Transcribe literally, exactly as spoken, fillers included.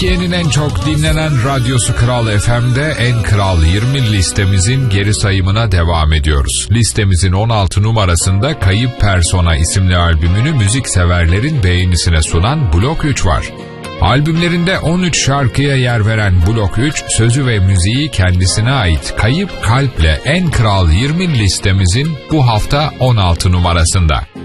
Türkiye'nin en çok dinlenen radyosu Kral F M'de En Kral yirmi listemizin geri sayımına devam ediyoruz. Listemizin on altı numarasında Kayıp Persona isimli albümünü müzikseverlerin beğenisine sunan Blok üç var. Albümlerinde on üç şarkıya yer veren Blok üç, sözü ve müziği kendisine ait Kayıp Kalp'le En Kral yirmi listemizin bu hafta on altı numarasında.